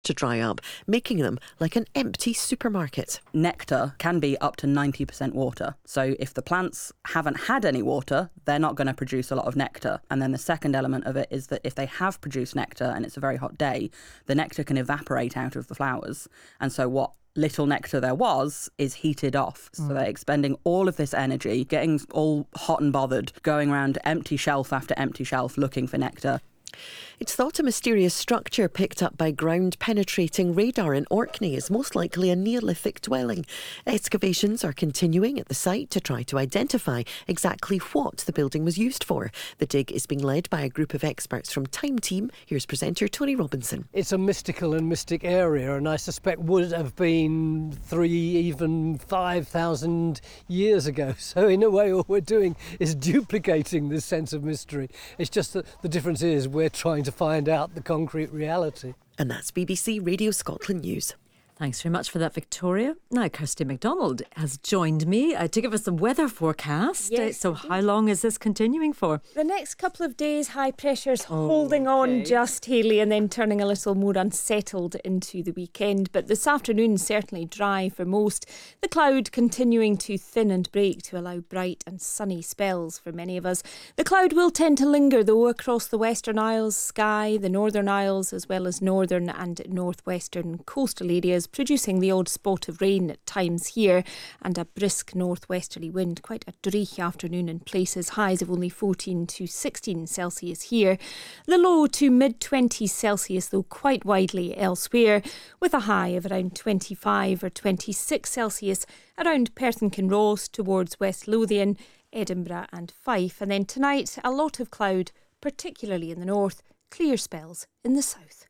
to dry up, making them like an empty supermarket. Nectar can be up to 90% water. So if the plants haven't had any water, they're not going to produce a lot of nectar. And then the second element of it is that if they have produced nectar and it's a very hot day, the nectar can evaporate out of the flowers. And so what little nectar there was is heated off. So they're expending all of this energy, getting all hot and bothered, going around empty shelf after empty shelf looking for nectar. It's thought a mysterious structure picked up by ground-penetrating radar in Orkney is most likely a Neolithic dwelling. Excavations are continuing at the site to try to identify exactly what the building was used for. The dig is being led by a group of experts from Time Team. Here's presenter Tony Robinson. It's a mystical and mystic area, and I suspect would have been 3,000, even 5,000 years ago. So in a way, all we're doing is duplicating this sense of mystery. It's just that the difference is we're trying to find out the concrete reality. And that's BBC Radio Scotland News. Thanks very much for that, Victoria. Now, Kirsty MacDonald has joined me to give us the weather forecast. Yes, so how long is this continuing for? The next couple of days, high pressure's holding on just, Hayley, and then turning a little more unsettled into the weekend. But this afternoon, certainly dry for most. The cloud continuing to thin and break to allow bright and sunny spells for many of us. The cloud will tend to linger, though, across the Western Isles, Skye, the Northern Isles, as well as northern and northwestern coastal areas, producing the odd spot of rain at times here, and a brisk northwesterly wind. Quite a dreich afternoon in places. Highs of only 14 to 16 Celsius here. The low to mid-20s Celsius, though, quite widely elsewhere, with a high of around 25 or 26 Celsius around Perth and Kinross, towards West Lothian, Edinburgh and Fife. And then tonight, a lot of cloud, particularly in the north, clear spells in the south.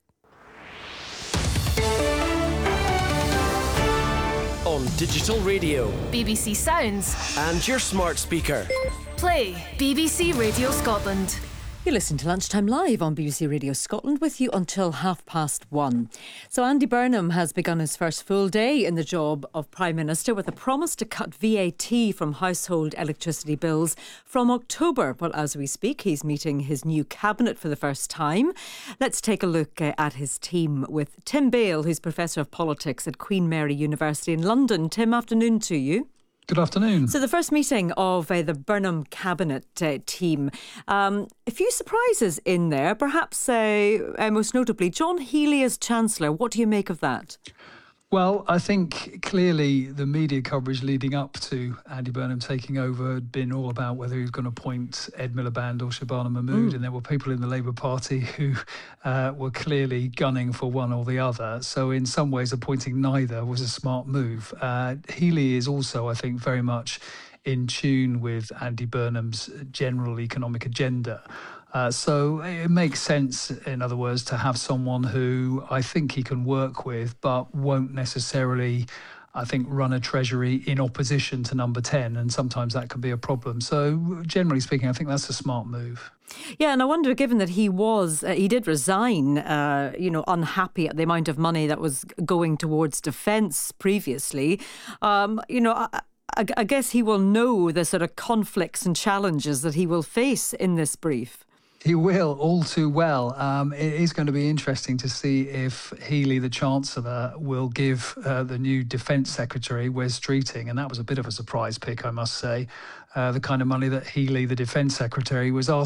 On digital radio, BBC Sounds, and your smart speaker. play BBC Radio Scotland. You listen to Lunchtime Live on BBC Radio Scotland, with you until 1:30. So Andy Burnham has begun his first full day in the job of Prime Minister with a promise to cut VAT from household electricity bills from October. Well, as we speak, he's meeting his new cabinet for the first time. Let's take a look at his team with Tim Bale, who's Professor of Politics at Queen Mary University in London. Tim, afternoon to you. Good afternoon. So the first meeting of the Burnham cabinet team. A few surprises in there, perhaps most notably John Healey as Chancellor. What do you make of that? Well, I think clearly the media coverage leading up to Andy Burnham taking over had been all about whether he was going to appoint Ed Miliband or Shabana Mahmood, and there were people in the Labour Party who were clearly gunning for one or the other. So in some ways, appointing neither was a smart move. Healey is also, I think, very much in tune with Andy Burnham's general economic agenda. So it makes sense, in other words, to have someone who I think he can work with, but won't necessarily, I think, run a treasury in opposition to number 10. And sometimes that can be a problem. So generally speaking, I think that's a smart move. Yeah, and I wonder, given that he did resign, unhappy at the amount of money that was going towards defence previously, I guess he will know the sort of conflicts and challenges that he will face in this brief. He will, all too well. It is going to be interesting to see if Healey, the Chancellor, will give the new Defence Secretary, Wes Streeting, and that was a bit of a surprise pick, I must say, the kind of money that Healey, the Defence Secretary, was asked